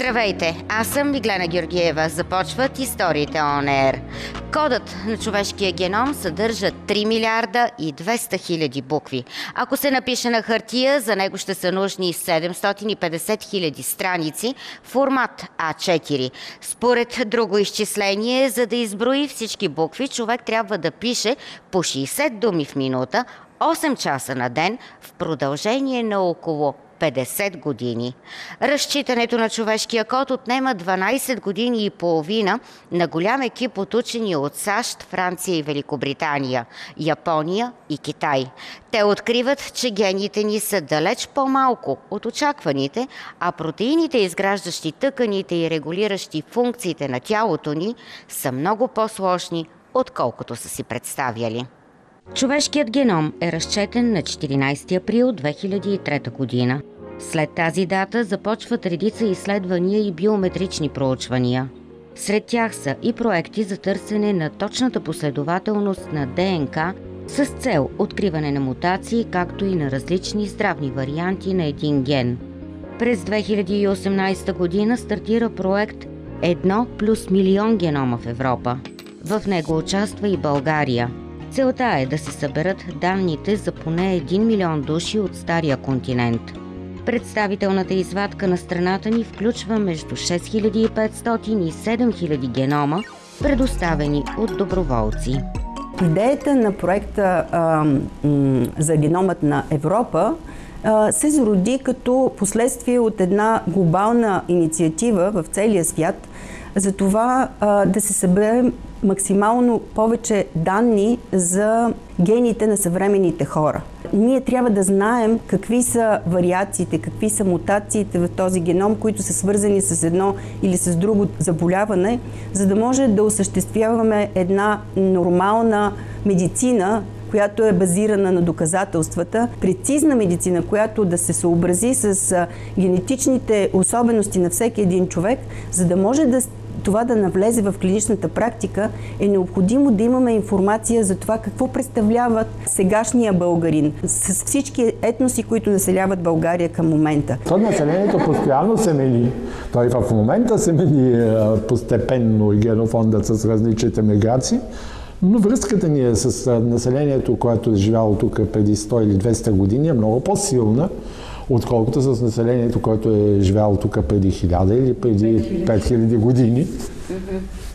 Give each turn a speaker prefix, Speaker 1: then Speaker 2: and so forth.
Speaker 1: Здравейте, аз съм Миглена Георгиева. Започват историите on air. Кодът на човешкия геном съдържа 3 милиарда и 200 хиляди букви. Ако се напише на хартия, за него ще са нужни 750 хиляди страници, формат А4. Според друго изчисление, за да изброи всички букви, човек трябва да пише по 60 думи в минута, 8 часа на ден, в продължение на около 50 години. Разчитането на човешкия код отнема 12 години и половина на голям екип от учени от САЩ, Франция и Великобритания, Япония и Китай. Те откриват, че гените ни са далеч по-малко от очакваните, а протеините, изграждащи тъканите и регулиращи функциите на тялото ни, са много по-сложни, отколкото са си представяли. Човешкият геном е разчетен на 14 април 2003 година. След тази дата започват редица изследвания и биометрични проучвания. Сред тях са и проекти за търсене на точната последователност на ДНК с цел откриване на мутации, както и на различни здравни варианти на един ген. През 2018 година стартира проект „1+1 генома в Европа“. В него участва и България. Целта е да се съберат данните за поне 1 милион души от стария континент. Представителната извадка на страната ни включва между 6500 и 7000 генома, предоставени от доброволци.
Speaker 2: Идеята на проекта за геномът на Европа се зароди като последствие от една глобална инициатива в целия свят за това да се събере максимално повече данни за гените на съвременните хора. Ние трябва да знаем какви са вариациите, какви са мутациите в този геном, които са свързани с едно или с друго заболяване, за да може да осъществяваме една нормална медицина, която е базирана на доказателствата, прецизна медицина, която да се съобрази с генетичните особености на всеки един човек, за да може това да навлезе в клиничната практика, е необходимо да имаме информация за това какво представляват сегашния българин с всички етноси, които населяват България към момента.
Speaker 3: Населението постоянно се мени. Той в момента се мени постепенно и генофондът с различните миграции, но връзката ни с населението, което е живяло тук преди 100 или 200 години, е много по-силна, отколкото с населението, което е живяло тук преди 1000 или преди 5000 години.